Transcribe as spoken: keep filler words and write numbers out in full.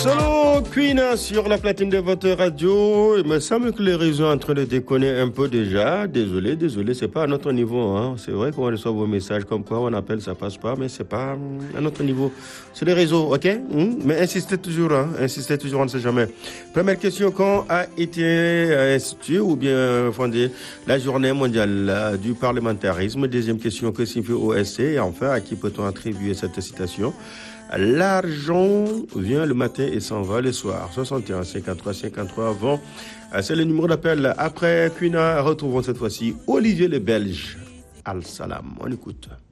Selon Queen sur la platine de votre radio, il me semble que les réseaux sont en train de déconner un peu déjà. Désolé, désolé, c'est pas à notre niveau. Hein. C'est vrai qu'on reçoit vos messages comme quoi on appelle, ça passe pas, mais c'est pas à notre niveau. C'est les réseaux, ok? Hum? Mais insistez toujours, hein. Insistez toujours, on ne sait jamais. Première question, quand a été instituée ou bien fondée la journée mondiale du parlementarisme? Deuxième question, que signifie O S C? Et enfin, à qui peut-on attribuer cette citation? L'argent vient le matin et s'en va le soir. soixante et un cinquante-trois cinquante-trois avant. C'est le numéro d'appel. Après Quina, retrouvons cette fois-ci Olivier le Belge. Al Salam. On écoute.